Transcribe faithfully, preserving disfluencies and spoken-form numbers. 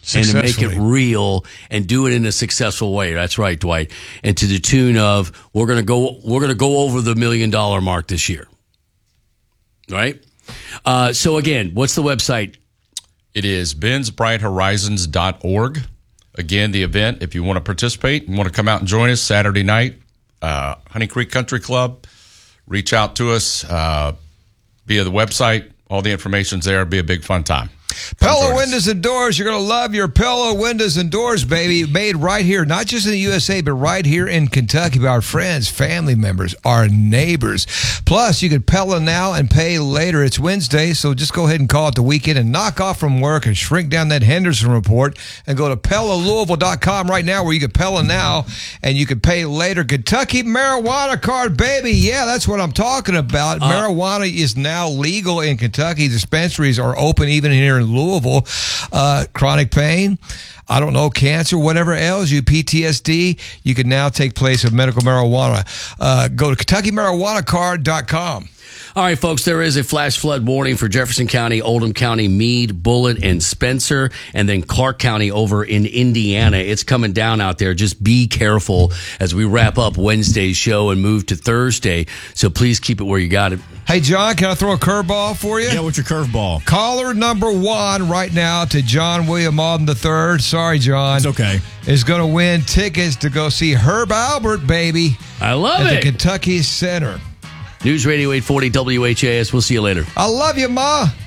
and to make it real and do it in a successful way. That's right, Dwight. And to the tune of we're gonna go we're gonna go over the million dollar mark this year. Right? Uh, so again, what's the website? It is bends bright horizons dot org. Again, the event, if you want to participate and want to come out and join us Saturday night, uh, Honey Creek Country Club, reach out to us uh, via the website. All the information's there. It'll be a big fun time. Pella Windows and Doors. You're going to love your Pella Windows and Doors, baby. Made right here, not just in the U S A, but right here in Kentucky by our friends, family members, our neighbors. Plus, you can Pella now and pay later. It's Wednesday, so just go ahead and call it the weekend and knock off from work and shrink down that Henderson report and go to Pella Louisville dot com right now where you can Pella now and you can pay later. Kentucky marijuana card, baby. Yeah, that's what I'm talking about. Uh, marijuana is now legal in Kentucky. Dispensaries are open even here in Louisville. Uh, chronic pain, I don't know, cancer, whatever ails you, P T S D, you can now take place of medical marijuana. Uh, go to Kentucky marijuana card dot com. All right, folks, there is a flash flood warning for Jefferson County, Oldham County, Meade, Bullitt, and Spencer, and then Clark County over in Indiana. It's coming down out there. Just be careful as we wrap up Wednesday's show and move to Thursday. So please keep it where you got it. Hey, John, can I throw a curveball for you? Yeah, what's your curveball? Caller number one right now to John William Alden the third. Sorry, John. It's okay. Is going to win tickets to go see Herb Albert, baby. I love at it. At the Kentucky Center. News Radio eight forty W H A S. We'll see you later. I love you, Ma.